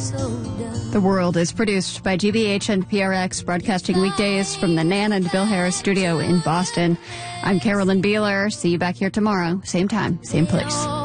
The World is produced by GBH and PRX, broadcasting weekdays from the Nan and Bill Harris studio in Boston. I'm Carolyn Beeler. See you back here tomorrow. Same time, same place.